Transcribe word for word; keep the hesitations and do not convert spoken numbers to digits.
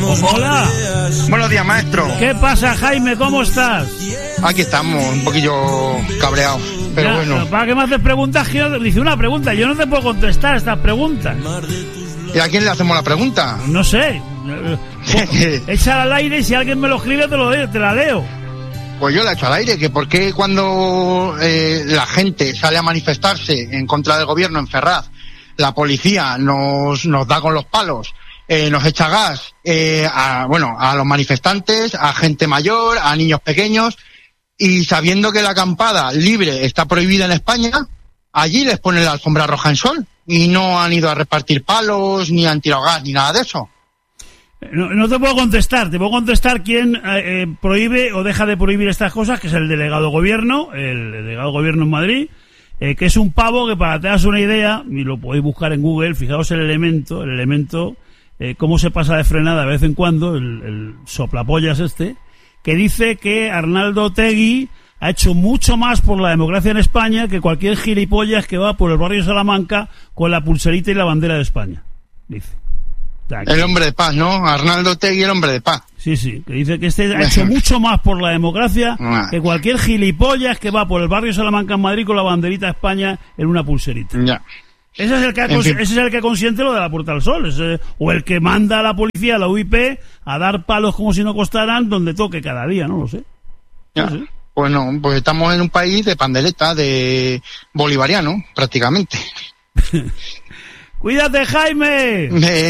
Hola. Buenos días, maestro. ¿Qué pasa, Jaime? ¿Cómo estás? Aquí estamos, un poquillo cabreados, pero Ya, bueno. ¿Para qué me haces preguntas? Que yo dice una pregunta, yo no te puedo contestar estas preguntas. ¿Y a quién le hacemos la pregunta? No sé. Échala al aire y si alguien me lo escribe te, lo, te la leo. Pues yo la he hecho al aire, que por qué cuando eh, la gente sale a manifestarse en contra del gobierno en Ferraz, la policía nos, nos da con los palos, eh, nos echa gas, eh, a, bueno, a los manifestantes, a gente mayor, a niños pequeños, y sabiendo que la acampada libre está prohibida en España, allí les ponen la alfombra roja en sol, y no han ido a repartir palos, ni han tirado gas, ni nada de eso. No, no te puedo contestar, te puedo contestar quién eh, prohíbe o deja de prohibir estas cosas, que es el delegado gobierno, el delegado gobierno en Madrid, eh, que es un pavo que, para que te hagas una idea, y lo podéis buscar en Google, fijaos el elemento, el elemento, eh, cómo se pasa de frenada de vez en cuando, el, el soplapollas este, que dice que Arnaldo Otegi ha hecho mucho más por la democracia en España que cualquier gilipollas que va por el barrio de Salamanca con la pulserita y la bandera de España, dice. El hombre de paz, ¿no? Arnaldo Otegi, el hombre de paz. Sí, sí, que dice que este ha hecho mucho más por la democracia que cualquier gilipollas que va por el barrio Salamanca en Madrid con la banderita de España en una pulserita. Ya. Ese es el que, ha, ese es el que consiente lo de la Puerta del Sol, ese, o el que manda a la policía, a la U I P, a dar palos como si no costaran donde toque cada día, no lo sé. Ya. No sé. Pues no, pues estamos en un país de pandeleta, de bolivariano, prácticamente. ¡Cuídate, Jaime! De